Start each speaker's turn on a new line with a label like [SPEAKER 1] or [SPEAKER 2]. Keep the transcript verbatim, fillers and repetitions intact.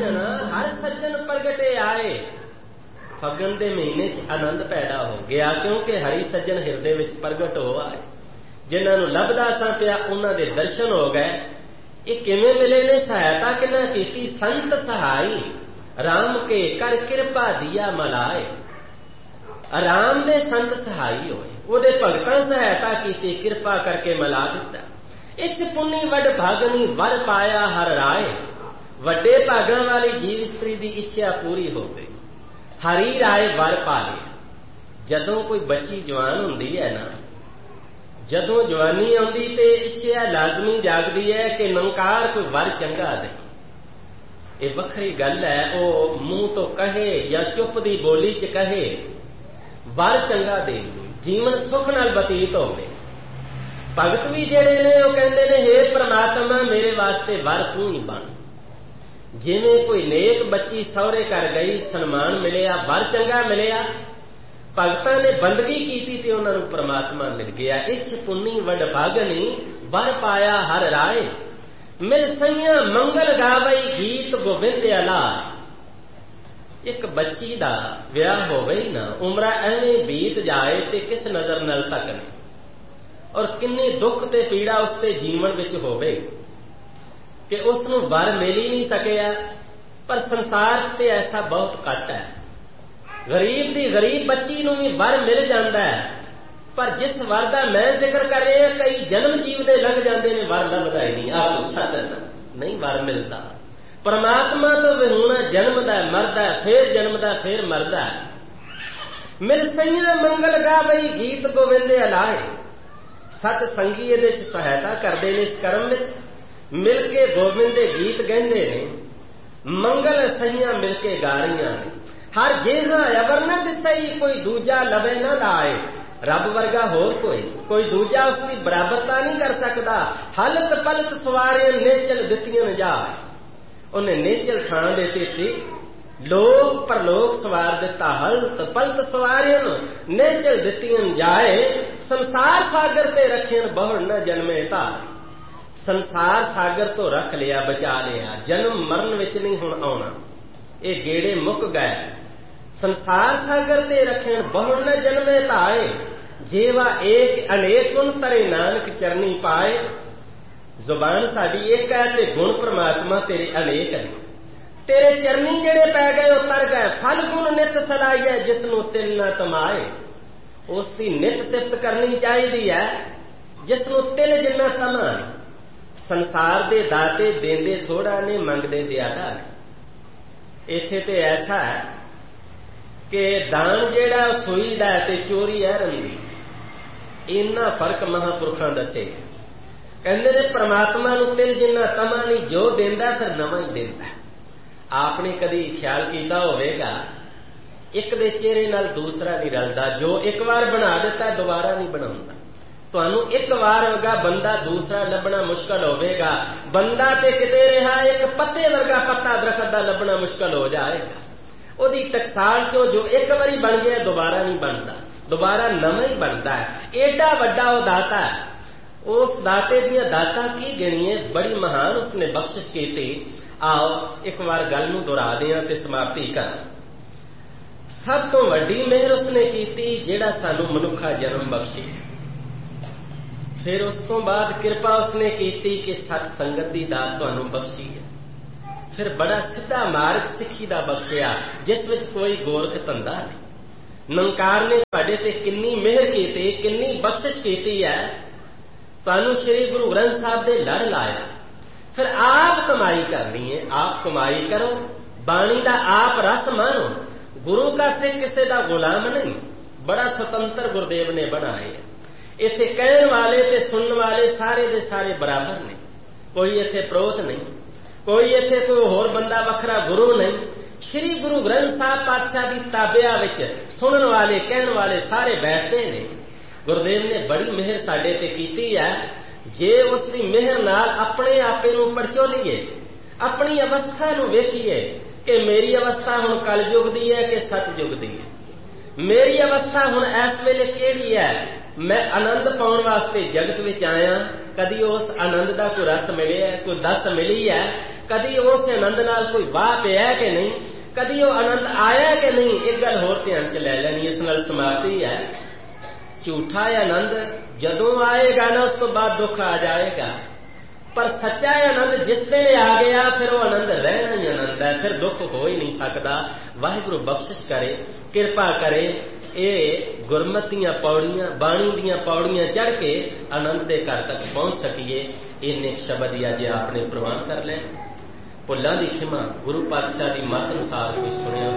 [SPEAKER 1] सज्जन हर सज्जन प्रगटे आए। फगन के महीने च आनंद पैदा हो गया, क्योंकि हरी सज्जन हिरदे विच प्रगट हो आए। जिन्हां नूं लभदा सा पिया उन्हां दे दर्शन हो गए। ये किवें मिले ने? सहायता किन्हां कीती? संत सहाई राम के कर किरपा दिया मलाए। राम दे संत सहाई होए, ਉਹਦੇ ਭਗਤਾਂ सहायता की, किरपा करके मिला दिता। इच पुनी वड भागनी वर पाया हर राय। ਵੱਡੇ ਭਾਗਾਂ वाली जीव इस्तरी की इच्छा पूरी हो गई। हरी राय वर पा लिया। जदों कोई बच्ची जवान होंदी है ना, जदों जवानी आउंदी ते इच्छा लाजमी जागदी है कि नंकार कोई वर चंगा दे। ये वखरी गल है, वो मुंह तो कहे या चुप दी बोली च कहे, वर चंगा दे, जीवन सुख नाल बतीत होवे। भगत भी जेड़े ने वो कहंदे ने, हे परमात्मा मेरे वास्ते वर तू ही बन। जिवें कोई नेक बच्ची सौरे कर गई, सन्मान मिलिया, वर चंगा मिलिया, भगतां ने बंदगी कीती ते उन्हां नूं परमात्मा मिल गया। इच पुन्नी वड भागनी वर पाया हर राय। मिल सैया मंगल गावई गीत गोविंद अलाय। एक बच्ची दा विआह होवे ना, उमरा एवें बीत जाए ते किस नजर नाल तकने, और किन्नी दुख ते पीड़ा उसते जीवन विच होवे कि उसनूं वर मिल ही नहीं सकिया। पर संसार ते ऐसा बहुत घट है। गरीब दी गरीब बच्ची नूं भी वर मिल जांदा है, पर जिस वर दा मैं जिक्र कर रहा, कई जन्म जीव दे लंघ जांदे ने, वर लभदा ही नहीं। आप सदन नहीं वर मिलता। परमात्मा तो विहूणा जन्मदा मरदा, फिर जन्मदा फिर मरदा। मिल सैया मंगल गावई गीत गोविंद अलाए। सत संगी इहदे च सहायता करदे ने इस कर्म विच। मिल के गोविंद दे गीत गाइंदे ने, मंगल सैया मिल के गा रहीआं ने। हर जेहा अवर न दिसई कोई दूजा लवे न लाए। रब वर्गा होर कोई कोई दूजा उसकी बराबरता नहीं कर सकता। हलत पलत सवारे नेचल दित्तियां जाए। उन्हें नेचल थां दे ते लोक परलोक सवार दिता। हलत पलत सवारे नेचल दित्तियां जाए। संसार सागर ते रखेन बहुड़ न जन्मे धार। संसार सागर तो रख लिया, बचा लिया, जन्म मरण विच नहीं हुण आउणा। ये गेड़े मुक गए। संसार सागर ते रखेन बहुड़ न जन्मे धाए। जेवा एक अनेक गुण तरे नानक चरनी पाए। जुबान साडी एक है ते गुण परमात्मा तेरे अनेक ने। तेरे चरनी जेड़े पै गए उतर गए। फल गुण नित सलाइए जिसनों तिल न तमाए। उसकी नित सिफत करनी चाहिए है जिसनों तिल जिन्ना तमा है। संसार दे दाते देंदे थोड़ा ने, मंगदे ज्यादा ने। इत्थे ते ऐसा है कि दान जेड़ा सुई दा ते चोरी है रंदी। इन्ना फर्क महापुरखों दसे। कहते ने परमात्मा नूं तिल जिन्ना तमा नहीं, जो देंदा फिर नवां ही देंदा। आपने कदी ख्याल किया होवेगा, एक दे चेहरे नाल दूसरा नहीं रलदा। जो एक बार बना दिता दोबारा नहीं बनाउंदा। तुहानूं एक बार वर्गा बंदा दूसरा लभना मुश्किल होवेगा। बंदा ते किते रहा, एक पत्ते वर्गा पत्ता दरखत दा लभना मुश्किल हो जाएगा। ਉਹਦੀ टकसाल चो जो एक बारी बन गया दोबारा नहीं बनता, दोबारा नवां ही बनता है। एडा वड्डा वो दाता है। उस दाते दियां दाता की गिणीए, बड़ी महान उसने बख्शिश की। आओ एक बार गल नूं दोहरा दियां ते समाप्ति कर। सब तो वड्डी मेहर उसने की जिहड़ा सानूं मनुखा जन्म बख्शी। फिर उस तो बाद कृपा उसने की कि सत संगत की दात तुहानूं बख्शी है। फिर बड़ा सीधा मार्ग सिक्खी दा बख्शिया, जिस विच कोई गोरख धंधा नहीं। नंकार ने तुहाडे ते किन्नी मेहर की, किन्नी बख्शिश की है। तुहानूं श्री गुरु ग्रंथ साहब दे लड़ लाया। फिर आप कमाई करनी है, आप कमाई करो। बाणी दा आप रस मानो। गुरु का सिख किसी का गुलाम नहीं। बड़ा स्वतंत्र गुरुदेव ने बनाए। इत्थे कहण वाले ते सुनने वाले सारे दे सारे बराबर ने। कोई इत्थे प्रोत नहीं, कोई इत्थे कोई होर बंदा वखरा गुरु नहीं। श्री गुरु ग्रंथ साहब पातशाह की ताबिया विच सुनने वाले कहण वाले सारे बैठते ने। गुरुदेव ने बड़ी मेहर साडे ते कीती है। जे उसकी मेहर नाल अपने आपे नूं पड़चोलीए, अपनी अवस्था नूं वेखीए कि मेरी अवस्था हुण कलयुग दी है कि सतयुग दी है। मेरी अवस्था हुण इस वेले केड़ी है। मैं आनंद पाउण वास्ते जगत विच आया। कदी उस आनंद का कोई रस मिले है, कोई दस मिली है कदी उस आनंद नाल कोई वाह पिया कि नहीं, कदी वो आनंद आया कि नहीं। एक गल होर ध्यान च लै लैनी, इस नाल समाप्ति है। झूठा आनंद जदों आएगा ना उस तो बाद दुख आ जाएगा, पर सच्चा आनंद जिस दिन आ गया फिर वो आनंद रहना ही आनंद है, फिर दुख हो ही नहीं सकता। वाहिगुरू बख्शिश करे, किरपा करे, ये गुरमतियां पौड़ियां बाणी दियां पौड़ियां चढ़ के आनंद के घर तक पहुंच सकीए। इन्ने शब्द ही अज आपने प्रवान कर लें। भुल्लां दी खिमा, गुरु पातशाह की मत अनुसार कुछ सुनिया।